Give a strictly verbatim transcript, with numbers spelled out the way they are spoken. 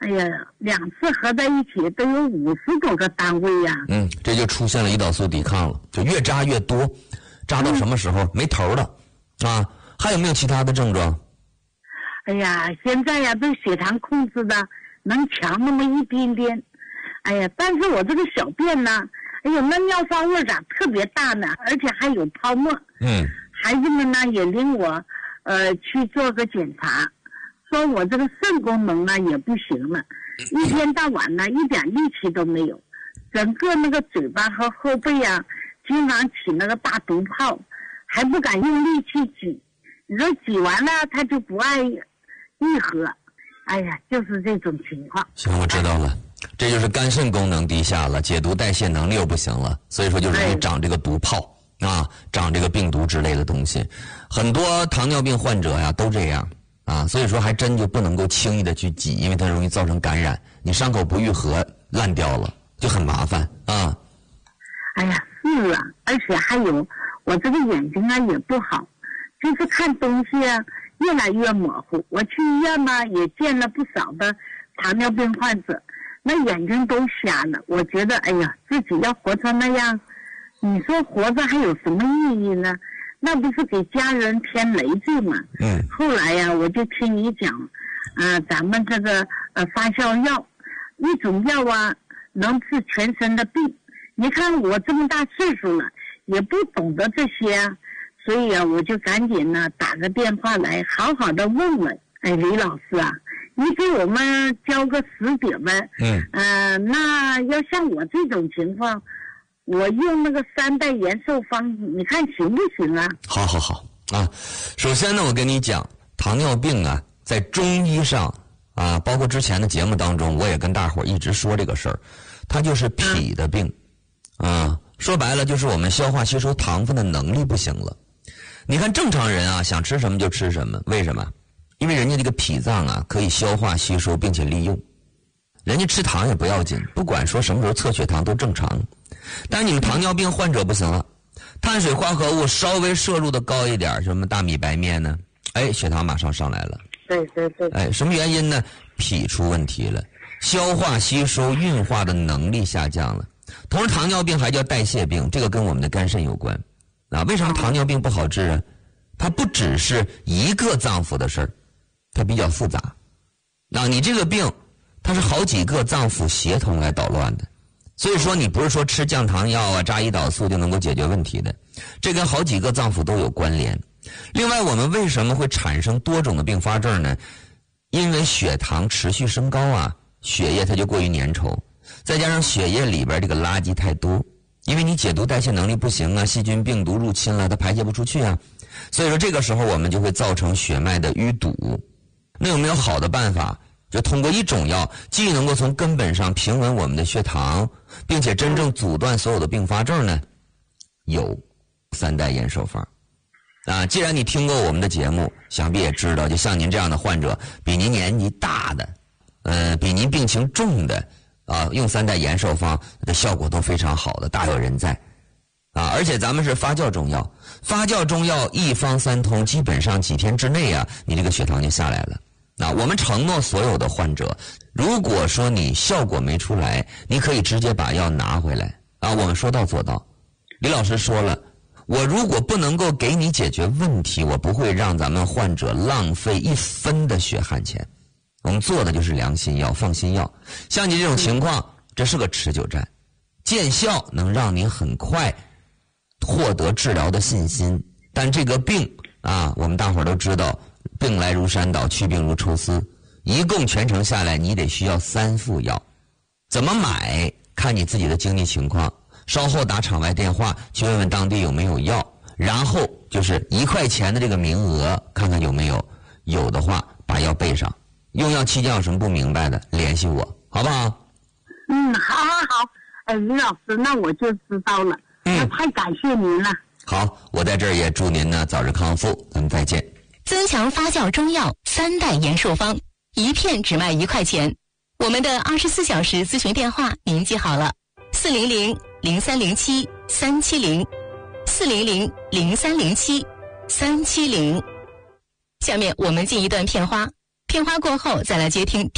哎呀，两次合在一起都有五十多个单位呀、啊。 嗯，这就出现了胰岛素抵抗了，就越扎越多，扎到什么时候、嗯、没头了啊？还有没有其他的症状？ 哎呀，现在呀，对血糖控制的能强那么一点点。哎呀，但是我这个小便呢，哎呦，那尿骚味咋特别大呢？而且还有泡沫。 嗯， 孩子们呢也领我，呃，去做个检查，说我这个肾功能呢也不行了，一天到晚呢一点力气都没有，整个那个嘴巴和后背啊，经常起那个大毒泡，还不敢用力去挤，你说挤完了他就不爱愈合，哎呀，就是这种情况。 行，我知道了。这就是肝肾功能低下了，解毒代谢能力又不行了，所以说就容易长这个毒泡、哎、啊，长这个病毒之类的东西。很多糖尿病患者呀都这样啊，所以说还真就不能够轻易的去挤，因为它容易造成感染，你伤口不愈合烂掉了就很麻烦啊。 哎呀，是啊，而且还有我这个眼睛啊也不好，就是看东西啊越来越模糊。我去医院嘛也见了不少的糖尿病患者，那眼睛都瞎了。我觉得哎呀，自己要活成那样，你说活着还有什么意义呢？那不是给家人添累赘吗？ 嗯。 后来呀、啊，我就听你讲，呃，咱们这个呃发酵药，一种药啊能治全身的病。你看我这么大岁数了，也不懂得这些啊，所以啊，我就赶紧呢打个电话来，好好的问问。哎，李老师啊，你给我们教个实点呗。 嗯。 呃，那要像我这种情况，我用那个三代延寿方，你看行不行啊？ 好好好啊！首先呢，我跟你讲，糖尿病啊，在中医上啊，包括之前的节目当中，我也跟大伙儿一直说这个事儿，它就是脾的病。嗯啊，说白了就是我们消化吸收糖分的能力不行了。你看正常人啊，想吃什么就吃什么，为什么？因为人家这个脾脏啊可以消化吸收并且利用，人家吃糖也不要紧，不管说什么时候测血糖都正常。但是你们糖尿病患者不行了，碳水化合物稍微摄入的高一点，什么大米白面呢，哎，血糖马上上来了。 对对对。 哎，什么原因呢？脾出问题了，消化吸收运化的能力下降了。同时糖尿病还叫代谢病，这个跟我们的肝肾有关啊。为什么糖尿病不好治啊？它不只是一个脏腑的事儿，它比较复杂。那你这个病它是好几个脏腑协同来捣乱的，所以说你不是说吃降糖药啊扎胰岛素就能够解决问题的，这跟好几个脏腑都有关联。另外我们为什么会产生多种的并发症呢？因为血糖持续升高啊，血液它就过于粘稠，再加上血液里边这个垃圾太多，因为你解毒代谢能力不行啊，细菌病毒入侵了，它排泄不出去啊，所以说这个时候我们就会造成血脉的淤堵。那有没有好的办法？就通过一种药，既能够从根本上平稳我们的血糖，并且真正阻断所有的并发症呢？有三代延寿方啊。既然你听过我们的节目，想必也知道，就像您这样的患者，比您年纪大的，呃，比您病情重的。啊，用三代延寿方的效果都非常好的，大有人在啊！而且咱们是发酵中药，发酵中药一方三通，基本上几天之内啊，你这个血糖就下来了。那我们承诺所有的患者，如果说你效果没出来，你可以直接把药拿回来啊！我们说到做到。李老师说了，我如果不能够给你解决问题，我不会让咱们患者浪费一分的血汗钱。我们做的就是良心药、放心药。像你这种情况，这是个持久战，见效能让您很快获得治疗的信心。但这个病啊，我们大伙儿都知道，病来如山倒，去病如抽丝。一共全程下来，你得需要三副药。怎么买？看你自己的经济情况。稍后打场外电话去问问当地有没有药，然后就是一块钱的这个名额，看看有没有，有的话把药备上。用药期间有什么不明白的，联系我，好不好？ 嗯，好好好。哎，李老师，那我就知道了。嗯，那太感谢您了。 好，我在这儿也祝您呢早日康复，咱们再见。 增强发酵中药三代延寿方，一片只卖一块钱。我们的二十四小时咨询电话您记好了：四零零零三零七三七零，四零零零三零七三七零。下面我们进一段片花。片花过后再来接听